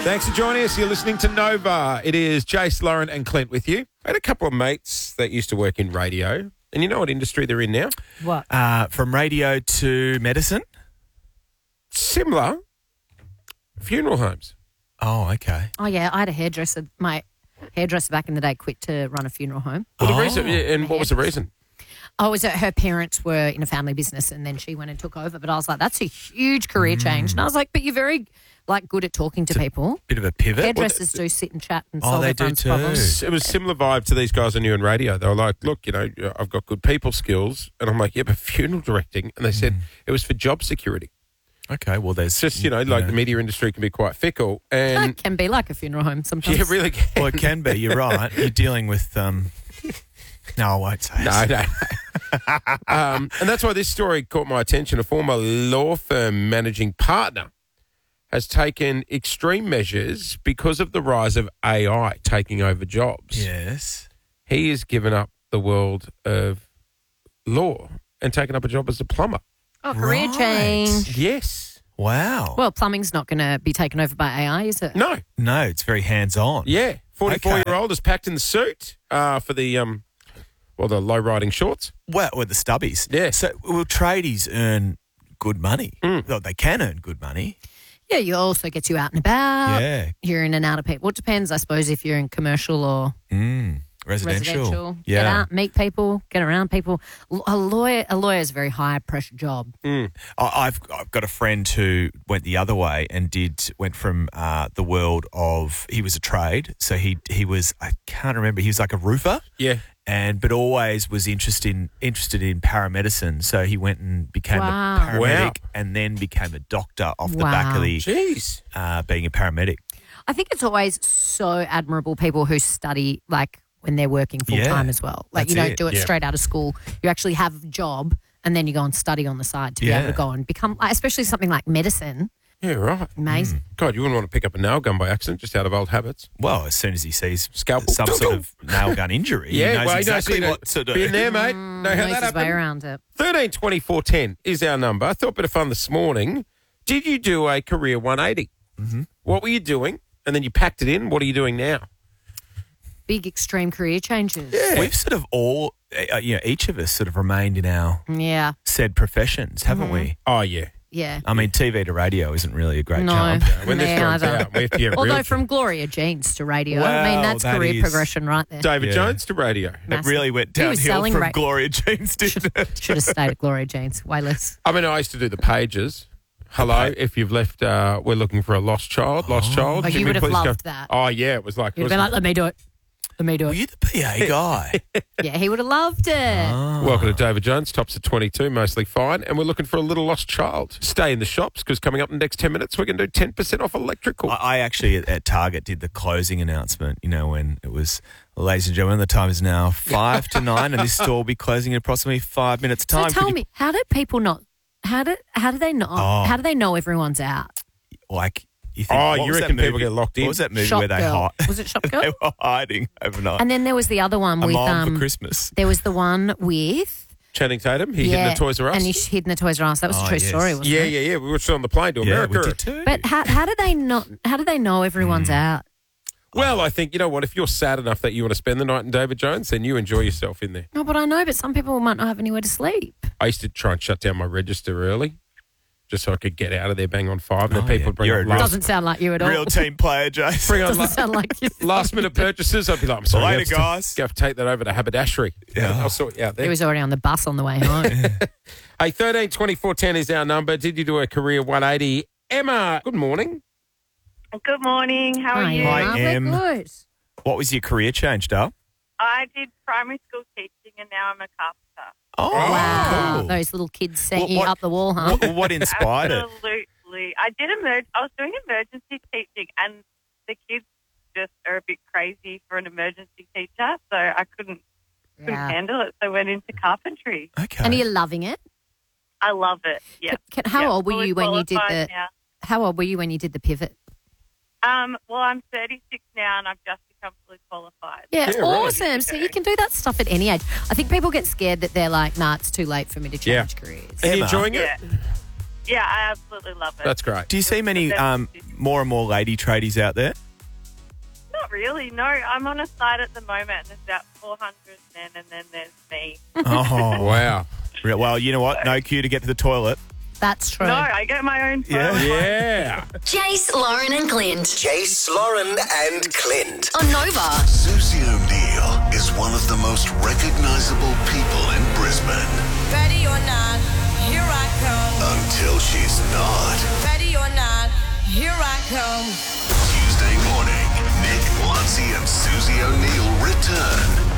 Thanks for joining us. You're listening to Nova. It is Jace, Lauren and Clint with you. I had a couple of mates that used to work in radio. And you know what industry they're in now? What? From radio to medicine? Similar. Funeral homes. Oh, okay. Oh, yeah. I had a hairdresser. My hairdresser back in the day quit to run a funeral home. Well, the reason, and what was the reason? Oh, it was that her parents were in a family business and then she went and took over. But I was like, that's a huge career change. And I was like, but you're very good at talking to people. Bit of a pivot. Hairdressers do sit and chat and solve they everyone's do too. problems. It was similar vibe to these guys I knew in radio. They were like, look, I've got good people skills. And I'm like, yeah, but funeral directing. And they said it was for job security. Okay, well, there's It's just, the media industry can be quite fickle. And That can be like a funeral home sometimes. yeah, it really can. Well, it can be. You're right. You're dealing with. No, I won't say. No. And that's why this story caught my attention. A former law firm managing partner has taken extreme measures because of the rise of AI taking over jobs. Yes. He has given up the world of law and taken up a job as a plumber. Oh, career Right. change. Yes. Wow. Well, plumbing's not going to be taken over by AI, is it? No. No, it's very hands-on. Yeah. 44-year-old is packed in the suit for the low-riding shorts. Well, with the stubbies. Yeah. So, will tradies earn good money? Well, they can earn good money. Yeah, you also get you out and about. Yeah. You're in and out of people. Well, it depends, I suppose, if you're in commercial or Residential. Get out, meet people, get around people. A lawyer is a very high-pressure job. I've got a friend who went the other way and went from the world of, he was a trade. So he was, I can't remember, he was like a roofer. Yeah. But always was interested in paramedicine. So he went and became Wow. a paramedic Wow. and then became a doctor off the back of the Jeez. being a paramedic. I think it's always so admirable people who study when they're working full-time as well. Like, you That's don't it. do it Yeah. straight out of school. You actually have a job and then you go and study on the side to be able to go and become, especially something like medicine. Yeah, right. Amazing. God, you wouldn't want to pick up a nail gun by accident just out of old habits. Well, as soon as he sees Scalpel. some sort of nail gun injury, he knows exactly what to do. Been there, mate. Know how Knows that his way happened. around it. 13 24 10 is our number. I thought a bit of fun this morning. Did you do a career 180? Mm-hmm. What were you doing? And then you packed it in. What are you doing now? Big extreme career changes. Yeah. We've sort of all, each of us sort of remained in our Yeah. said professions, haven't we? Oh, yeah. Yeah. I mean, TV to radio isn't really a great No. jump. When this Me comes either. out, we have to get Although real. from Gloria Jeans to radio, Well, that's that career is- progression right there. David Yeah. Jones to radio. It Massive. really went He was downhill selling from Gloria Jeans, didn't it? Should have stayed at Gloria Jeans. Way less. I mean, I used to do the pages. Hello, if you've left, we're looking for a lost child. Lost child. Oh, Can you we would have please go- loved that. Oh, yeah. It was like... You'd have been like, let me do it. Let me do Were it. you the PA guy? Yeah, he would have loved it. Welcome to David Jones, tops at 22, mostly fine, and we're looking for a little lost child. Stay in the shops because coming up in the next 10 minutes, we're going to do 10% off electrical. I actually at Target did the closing announcement, when it was, ladies and gentlemen, the time is now 5 to 9 and this store will be closing in approximately 5 minutes' So time. tell Could you- me, how do people not? How do they not? Oh. How do they know everyone's out? You think, Oh, what you was that reckon people movie? get locked in? What was that movie Shop where they Girl. hide? Was it Shop They Girl? were hiding overnight. And then there was the other one A with Mom for Christmas. There was the one with Channing Tatum, he hid in the Toys R Us. and he's hidden the Toys R Us. That was a Oh, true yes. story, wasn't yeah, it? yeah, yeah. We watched it on the plane to Yeah, America. we did too. But how do they not? How do they know everyone's out? Well, I think, you know what, if you're sad enough that you want to spend the night in David Jones, then you enjoy yourself in there. No, but I know. But some people might not have anywhere to sleep. I used to try and shut down my register early just so I could get out of there bang on 5 and then Oh, people yeah. would bring You're up a last, Doesn't sound like you at all. Real team player, Jace. bring on Doesn't sound like you. last minute purchases. I'd be like, I'm sorry. Later, you have to- guys. You have to take that over to haberdashery. Yeah. I'll sort you out He there. was already on the bus on the way home. Hey, 13 24 10 is our number. Did you do a career 180? Emma, good morning. Good morning. How are Hi, you? Hi, Emma. Em. We're good. What was your career change, Dale? I did primary school teaching and now I'm a carpenter. Oh, Wow, cool. those little kids sent What- you what- up the wall, huh? What inspired it? Absolutely. I was doing emergency teaching and the kids just are a bit crazy for an emergency teacher, so I couldn't Yeah. handle it, so I went into carpentry. Okay. And are you loving it? I love it. Yeah. How old were Fully you when you did qualified the? now. How old were you when you did the pivot? Well, I'm 36 now and I've just become fully qualified. Yeah, Yeah, right. awesome. So you can do that stuff at any age. I think people get scared that they're like, nah, it's too late for me to change careers. Are you Emma. enjoying it? Yeah. Yeah, I absolutely love it. That's great. Do you see many more and more lady tradies out there? Not really, no. I'm on a site at the moment and there's about 400 men and then there's me. Oh, Wow. Well, you know what? No queue to get to the toilet. That's true. No, I get my own phone. Yeah. Jace, Lauren and Clint. Jace, Lauren, and Clint. On Nova. Susie O'Neill is one of the most recognisable people in Brisbane. Ready or not, here I come. Until she's not. Ready or not, here I come. Tuesday morning, Nick, Lunsey and Susie O'Neill return